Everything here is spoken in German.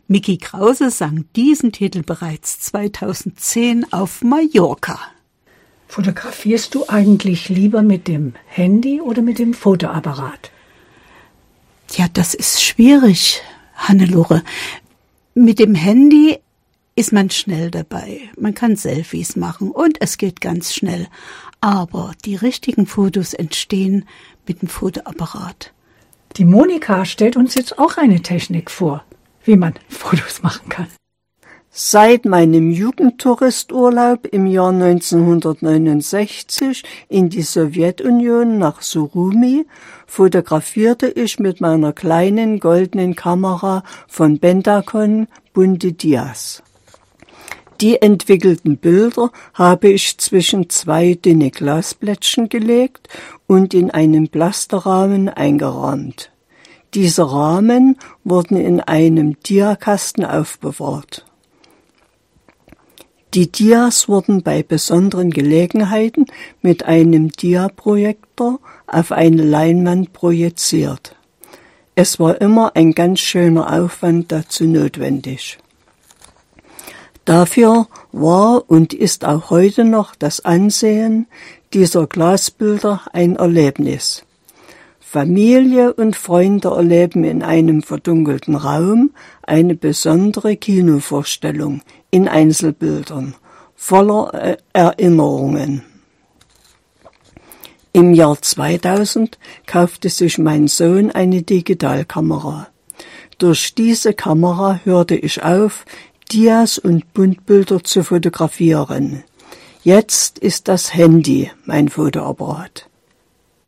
Micky Krause sang diesen Titel bereits 2010 auf Mallorca. Fotografierst du eigentlich lieber mit dem Handy oder mit dem Fotoapparat? Ja, das ist schwierig, Hannelore. Mit dem Handy ist man schnell dabei. Man kann Selfies machen und es geht ganz schnell. Aber die richtigen Fotos entstehen mit dem Fotoapparat. Die Monika stellt uns jetzt auch eine Technik vor, wie man Fotos machen kann. Seit meinem Jugendtouristurlaub im Jahr 1969 in die Sowjetunion nach Surumi fotografierte ich mit meiner kleinen goldenen Kamera von Bentacon bunte Dias. Die entwickelten Bilder habe ich zwischen zwei dünne Glasblättchen gelegt und in einen Plasterrahmen eingerahmt. Diese Rahmen wurden in einem Diakasten aufbewahrt. Die Dias wurden bei besonderen Gelegenheiten mit einem Diaprojektor auf eine Leinwand projiziert. Es war immer ein ganz schöner Aufwand dazu notwendig. Dafür war und ist auch heute noch das Ansehen dieser Glasbilder ein Erlebnis. Familie und Freunde erleben in einem verdunkelten Raum eine besondere Kinovorstellung in Einzelbildern, voller Erinnerungen. Im Jahr 2000 kaufte sich mein Sohn eine Digitalkamera. Durch diese Kamera hörte ich auf, Dias und Buntbilder zu fotografieren. Jetzt ist das Handy mein Fotoapparat.